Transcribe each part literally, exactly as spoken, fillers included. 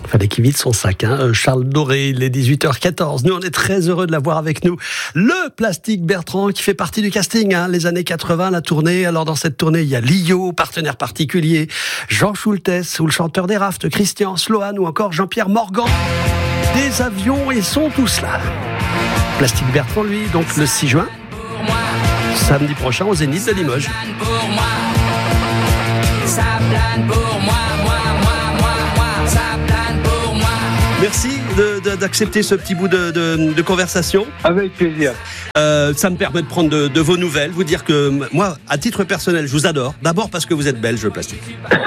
Fallait qu'il vide son sac, hein. Charles Doré, il est dix-huit heures quatorze. Nous, on est très heureux de l'avoir avec nous. Le Plastique Bertrand, qui fait partie du casting, hein, les années quatre-vingts, la tournée. Alors, dans cette tournée, il y a Lio, partenaire particulier, Jean Schultes, ou le chanteur des Rafts, Christian Sloan, ou encore Jean-Pierre Morgan. Des avions, ils sont tous là. Plastique Bertrand, lui, donc le six juin, samedi prochain, au Zénith de Limoges. Ça plane pour moi, moi, moi, moi, moi, ça plane pour moi. Merci de, de, d'accepter ce petit bout de, de, de conversation. Avec plaisir. Euh, ça me permet de prendre de, de vos nouvelles, vous dire que moi, à titre personnel, je vous adore. D'abord parce que vous êtes belge, Plastique.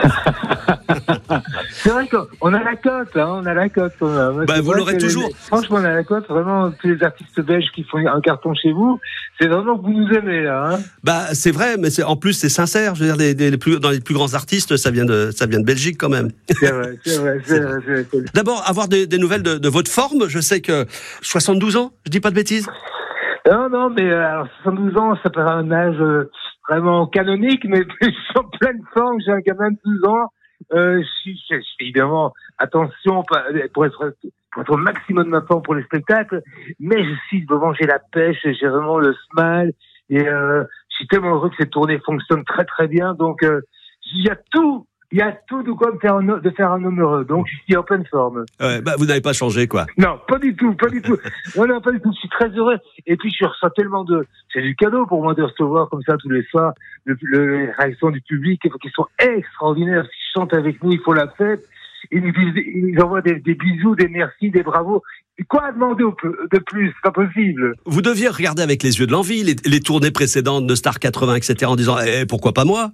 C'est vrai qu'on a la cote, hein, on a la cote quand même. Bah, vous l'aurez toujours. Les, franchement, on a la cote. Vraiment, tous les artistes belges qui font un carton chez vous, c'est vraiment que vous nous aimez là. Hein. Bah, c'est vrai, mais c'est, en plus c'est sincère. Je veux dire, les, les, les plus, dans les plus grands artistes, ça vient de, ça vient de Belgique quand même. C'est vrai, c'est vrai, c'est vrai. C'est vrai, c'est vrai. D'abord, avoir des, des nouvelles de, de votre forme. Je sais que soixante-douze ans, je dis pas de bêtises. Non, non, mais euh, alors, soixante-douze ans, ça paraît un âge euh, vraiment canonique, mais je suis en pleine forme. J'ai un gamin de douze ans. Euh, je, je, je fais évidemment attention pour être, pour être au maximum de ma forme pour les spectacles, mais je suis devant, j'ai la pêche, j'ai vraiment le smile, et euh, je suis tellement heureux que cette tournée fonctionne très très bien, donc euh, il y a tout, il y a tout de quoi me faire un, de faire un homme heureux, donc je suis en pleine forme. Ouais, bah vous n'avez pas changé quoi. Non, pas du tout, pas du tout. Non, non, pas du tout. Je suis très heureux. Et puis je reçois tellement de, c'est du cadeau pour moi de recevoir comme ça tous les soirs le, le, les réactions du public qui sont extraordinaires. Ils chantent avec nous, ils font la fête. Ils nous disent, ils nous envoient des, des bisous, des merci, des bravos. Quoi demander de plus? C'est pas possible. Vous deviez regarder avec les yeux de l'envie les, les tournées précédentes de Star quatre-vingts, et cetera, en disant eh, pourquoi pas moi?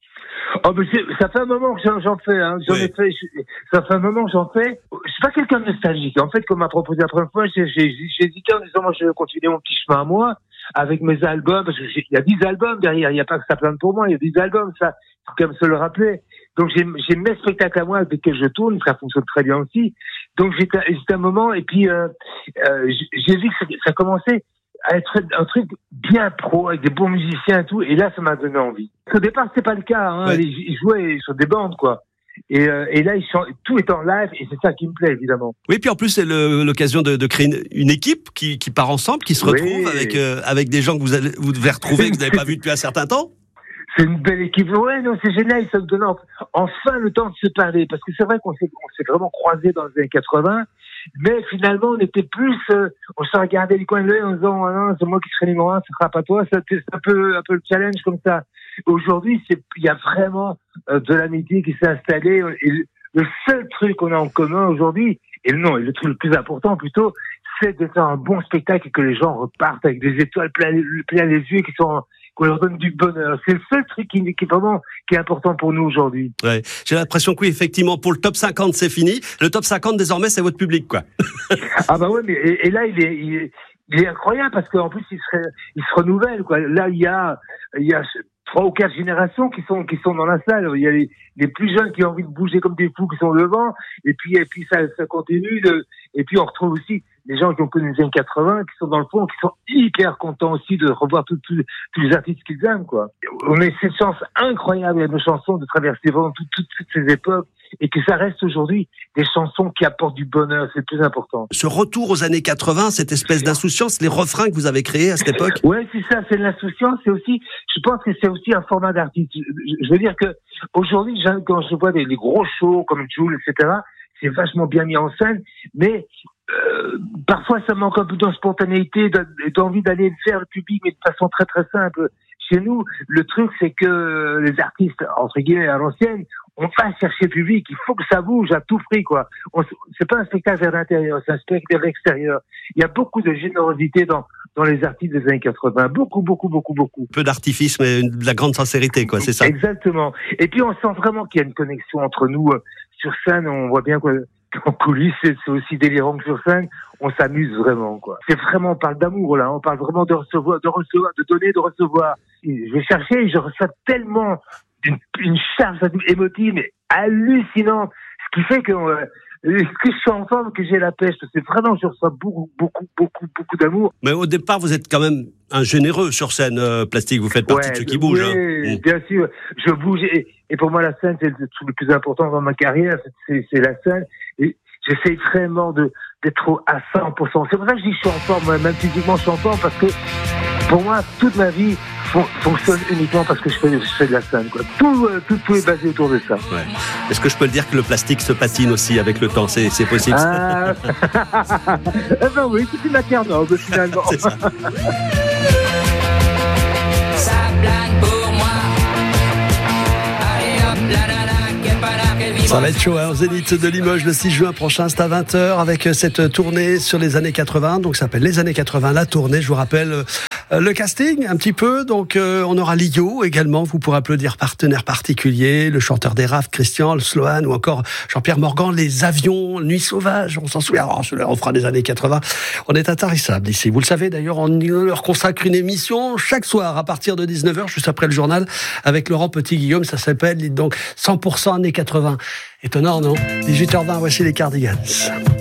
Oh, mais ça fait un moment que j'en, j'en fais, hein. J'en oui. ai fait, je, ça fait un moment que j'en fais. Je suis pas quelqu'un de nostalgique. En fait, comme m'a proposé la première fois, j'ai, j'ai, j'ai hésité en disant, moi, je vais continuer mon petit chemin à moi, avec mes albums, parce que il y a dix albums derrière. Il n'y a pas que ça plane pour moi. Il y a dix albums, ça. Faut quand même se le rappeler. Donc, j'ai, j'ai mes spectacles à moi avec lesquels je tourne. Ça fonctionne très bien aussi. Donc, j'étais, j'étais un moment, et puis, euh, euh, j'ai vu que ça, ça commençait à être un truc bien pro, avec des bons musiciens et tout, et là, ça m'a donné envie. Au départ, c'était pas le cas, hein. Ouais. Ils, ils jouaient sur des bandes, quoi. Et, euh, et là, ils sont, tout est en live, et c'est ça qui me plaît, évidemment. Oui, puis en plus, c'est le, l'occasion de, de créer une, une équipe qui, qui part ensemble, qui se retrouve oui. avec, euh, avec des gens que vous, allez, vous devez retrouver, que vous n'avez pas vu depuis un certain temps. C'est une belle équipe. Ouais, non, c'est génial, ça me donne enfin le temps de se parler, parce que c'est vrai qu'on s'est, on s'est vraiment croisés dans les années quatre-vingts, mais finalement, on était plus, euh, on se regardait du coin de l'œil en disant, ah non, c'est moi qui serai numéro un, ce sera pas toi, c'est un peu, un peu le challenge comme ça. Aujourd'hui, c'est, il y a vraiment euh, de l'amitié qui s'est installée, et le, le seul truc qu'on a en commun aujourd'hui, et non, et le truc le plus important plutôt, c'est de faire un bon spectacle et que les gens repartent avec des étoiles plein, plein les yeux, qui sont, qu'on leur donne du bonheur. C'est le seul truc qui, qui est vraiment, qui est important pour nous aujourd'hui. Ouais. J'ai l'impression que oui, effectivement, pour le top cinquante, c'est fini. Le top cinquante, désormais, c'est votre public, quoi. Ah bah ouais, mais, et, et là, il est, il est, il est incroyable parce qu'en plus, il se, il se renouvelle, quoi. Là, il y a, il y a trois ou quatre générations qui sont, qui sont dans la salle. Il y a les, les plus jeunes qui ont envie de bouger comme des fous qui sont devant. Et puis, et puis ça, ça continue de, et puis on retrouve aussi les gens qui ont connu les années quatre-vingts, qui sont dans le fond, qui sont hyper contents aussi de revoir tous tout, tout les artistes qu'ils aiment, quoi. On a cette chance incroyable avec nos chansons de traverser vraiment toutes tout, tout ces époques et que ça reste aujourd'hui des chansons qui apportent du bonheur, c'est le plus important. Ce retour aux années quatre-vingts, cette espèce d'insouciance, les refrains que vous avez créés à cette époque. Ouais, c'est ça, c'est de l'insouciance, c'est aussi, je pense que c'est aussi un format d'artiste. Je, je veux dire que aujourd'hui, quand je vois des, des gros shows comme Jul, et cetera, c'est vachement bien mis en scène, mais Euh, parfois ça manque un peu de spontanéité, d'envie d'aller le faire le public, mais de façon très très simple. Chez nous, le truc c'est que les artistes, entre guillemets à l'ancienne, on va chercher le public, il faut que ça bouge à tout prix, quoi. On, c'est pas un spectacle vers l'intérieur, c'est un spectacle vers l'extérieur. Il y a beaucoup de générosité dans dans les artistes des années quatre-vingts, beaucoup, beaucoup, beaucoup, beaucoup. Peu d'artifice, mais de la grande sincérité, quoi, c'est ça. Exactement. Et puis on sent vraiment qu'il y a une connexion entre nous. Sur scène, on voit bien quoi. En coulisses, c'est, c'est aussi délirant que sur scène. On s'amuse vraiment, quoi. C'est vraiment, on parle d'amour, là. On parle vraiment de recevoir, de recevoir, de donner, de recevoir. Et je vais chercher, je reçois tellement une, une charge émotive, mais hallucinante. Ce qui fait que, euh, que je suis en forme, que j'ai la pêche. C'est vraiment, je reçois beaucoup, beaucoup, beaucoup, beaucoup d'amour. Mais au départ, vous êtes quand même un généreux sur scène, euh, Plastique. Vous faites partie ouais, de ceux qui bougent. Oui, hein. bien sûr. Je bouge. Et, et pour moi, la scène, c'est le truc le plus important dans ma carrière. C'est, c'est la scène. Et j'essaye vraiment de d'être au- à cent pour cent. C'est pour ça que je dis que je suis en forme, même physiquement je suis en forme, parce que pour moi, toute ma vie fon- fonctionne uniquement parce que je fais, je fais de la scène, quoi. Tout, euh, tout, tout est basé autour de ça. Ouais. Est-ce que je peux le dire que le plastique se patine aussi avec le temps? C'est, c'est possible? Ah, eh ben oui, c'est une matière noble finalement. C'est ça. Ça plane pour moi. Allez hop, la la la, qu'elle pas là, qu'elle vibre. Ça va être chaud, hein, au Zénith de Limoges le six juin prochain, c'est à vingt heures avec cette tournée sur les années quatre-vingts. Donc ça s'appelle les années quatre-vingts, la tournée. Je vous rappelle euh, le casting un petit peu. Donc euh, on aura Lio également. Vous pourrez applaudir partenaire particulier, le chanteur des Rafts, Christian, le Sloan ou encore Jean-Pierre Morgan, les avions, Nuit sauvage. On s'en souvient. Oh, celui-là, on fera des années quatre-vingts. On est intarissable ici. Vous le savez d'ailleurs, on leur consacre une émission chaque soir à partir de dix-neuf heures, juste après le journal, avec Laurent Petit-Guillaume. Ça s'appelle donc cent pour cent années quatre-vingts. Étonnant, non? dix-huit heures vingt, voici les Cardigans.